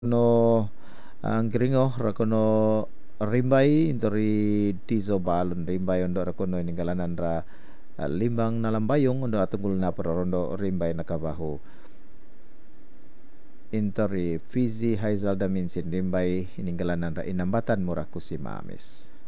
no ang gringo rakono rimbay intori tizo balon rimbay ondo rakono iningalanan ra limbang na lambayong ondo atungkol na rondo rimbay na kabaho intori Fizi Haizal Daminsin rimbay iningalanan ra inambatan mura kusimamis.